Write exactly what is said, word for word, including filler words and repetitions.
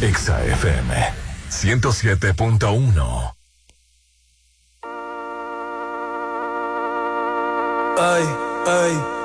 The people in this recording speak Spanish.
Exa F M ciento siete punto uno. Ay, ay.